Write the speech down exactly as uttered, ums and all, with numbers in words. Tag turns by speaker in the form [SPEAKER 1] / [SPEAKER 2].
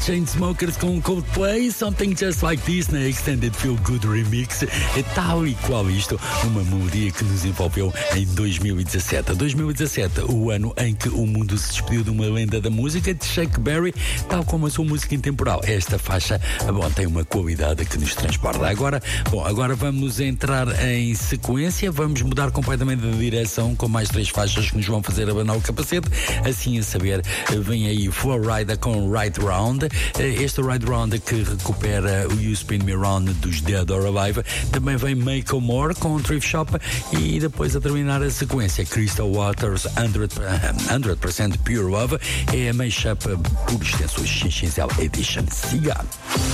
[SPEAKER 1] Chainsmokers com Coldplay, Something Just Like This na Extended Feel Good Remix. É tal e qual isto, uma melodia que nos envolveu em dois mil e dezassete. dois mil e dezassete, o ano em que o mundo se despediu de uma lenda da música, de Chuck Berry, tal como a sua música intemporal. Esta faixa, bom, tem uma qualidade que nos transporta. Agora, bom, agora vamos entrar em sequência, vamos mudar completamente de direção com mais três faixas que nos vão fazer abanar o capacete. Assim a saber, vem aí Florida com Right Round. Este Right Round que recupera o You Spin Me Round dos Dead or Alive. Também vem Make More com Thrift Shop e depois a terminar a sequência Crystal Waters cem por cento Pure Love é a mashup por extensões X X L Edition. Siga!